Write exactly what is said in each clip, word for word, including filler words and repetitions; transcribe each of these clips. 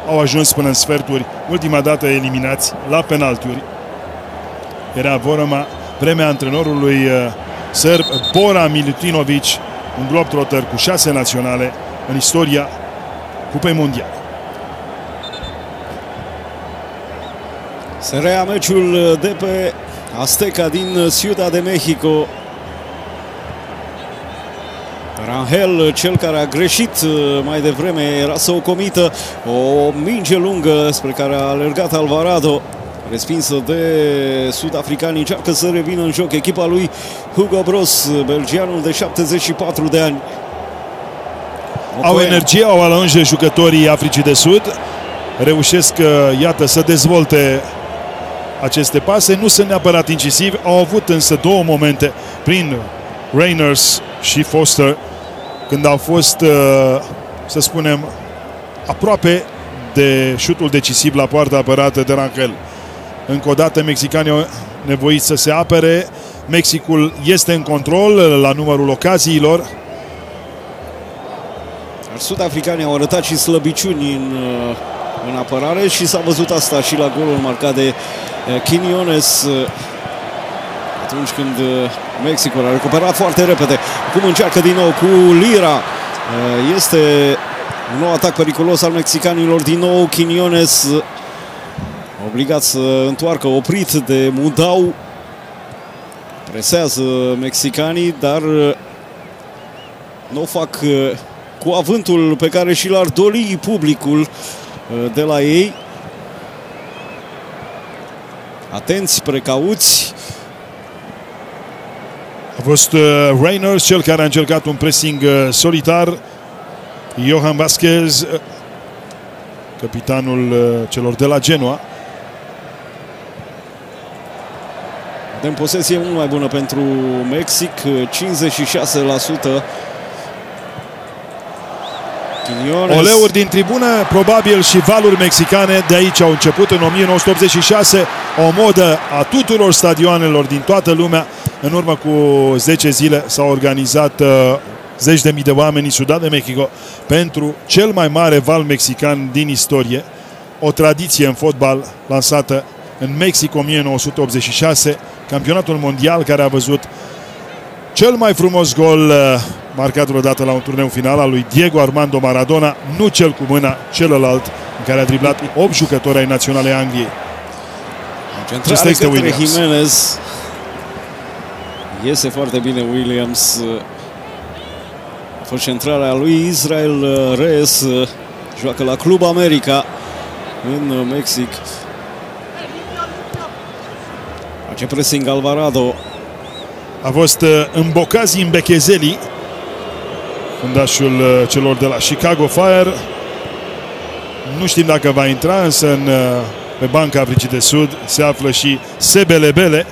au ajuns până în sferturi, ultima dată eliminați la penaltiuri. Era vorba vremea antrenorului sârb Bora Milutinovic, un globetrotter cu șase naționale în istoria Cupei Mondiale. Se rea meciul de pe Azteca din Ciudad de Mexico. Rangel, cel care a greșit mai devreme, era să o comită o minge lungă spre care a alergat Alvarado, respinsă de sud-africani. Încearcă să revină în joc echipa lui Hugo Broos, belgianul de șaptezeci și patru de ani. Au energie, au alănge jucătorii Africii de Sud. Reușesc, iată, să dezvolte aceste pase. Nu sunt neapărat incisivi. Au avut însă două momente prin Reyners și Foster când au fost, să spunem, aproape de șutul decisiv la poarta apărată de Rangel. Încă o dată mexicanii au nevoit să se apere. Mexicul este în control la numărul ocaziilor. Sud-africanii au arătat și slăbiciuni în, în apărare și s-a văzut asta și la golul marcat de Quiñones atunci când Mexicul a recuperat foarte repede. Acum încearcă din nou cu Lira. Este un nou atac periculos al mexicanilor. Din nou Quiñones obligat să întoarcă, oprit de Mudau. Presează mexicanii, dar nu o fac cu avântul pe care și l-ar dori publicul de la ei. Atenți, precauți. A fost uh, Reyners cel care a încercat un pressing uh, solitar. Johan Vázquez, uh, capitanul uh, celor de la Genoa. Avem posesie mult mai bună pentru Mexic, cincizeci și șase la sută. Quiñones. Oleuri din tribună, probabil și valuri mexicane. De aici au început în o mie nouă sute optzeci și șase o modă a tuturor stadioanelor din toată lumea. În urmă cu zece zile s-au organizat uh, zeci de mii de oameni în Ciudad de Mexico pentru cel mai mare val mexican din istorie. O tradiție în fotbal lansată în Mexic o mie nouă sute optzeci și șase, campionatul mondial care a văzut cel mai frumos gol uh, marcat vreodată la un turneu final al lui Diego Armando Maradona, nu cel cu mâna, celălalt, în care a driblat opt jucători ai naționale Angliei. Acesta este Williams. Jimenez. Iese foarte bine Williams. A fost centrarea lui Israel Reyes. Joacă la Club America în Mexic. Face pressing Alvarado. A fost Mbokazi Mbechezeli, fundașul celor de la Chicago Fire. Nu știm dacă va intra, însă în, pe banca Africii de Sud se află și Sebelebele.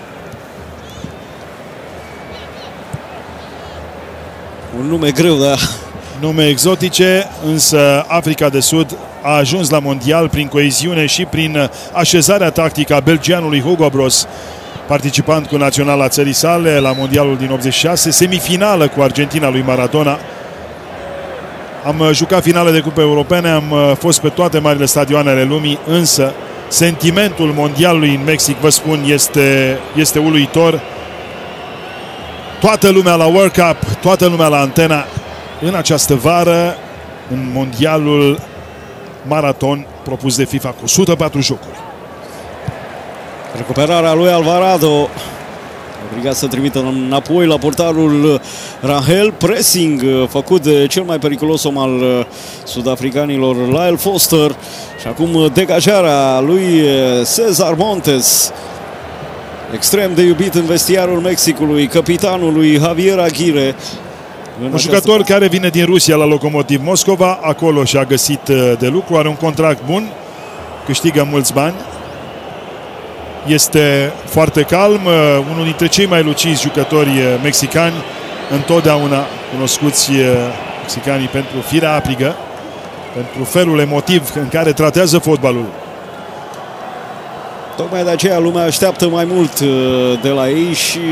Un nume greu, da. Nume exotice, însă Africa de Sud a ajuns la mondial prin coeziune și prin așezarea tactică a belgianului Hugo Broos, participant cu naționala țării sale la mondialul din optzeci și șase, semifinală cu Argentina lui Maradona. Am jucat finale de cupe europene, am fost pe toate marile stadioanele lumii, însă sentimentul mondialului în Mexic, vă spun, este, este uluitor. Toată lumea la World Cup, toată lumea la antena în această vară, în mondialul maraton propus de FIFA cu o sută patru jocuri. Recuperarea lui Alvarado, obligat să trimită înapoi la portarul Rangel. Pressing făcut de cel mai periculos om al sudafricanilor, Lyle Foster. Și acum degajarea lui Cesar Montes, extrem de iubit în vestiarul Mexicului, capitanul lui Javier Aguirre. Un jucător care vine din Rusia la Lokomotiv Moscova, acolo și-a găsit de lucru, are un contract bun, câștigă mulți bani. Este foarte calm, unul dintre cei mai lucizi jucători mexicani, întotdeauna cunoscuți mexicanii pentru firea aprigă, pentru felul emotiv în care tratează fotbalul. Tocmai de aceea lumea așteaptă mai mult de la ei și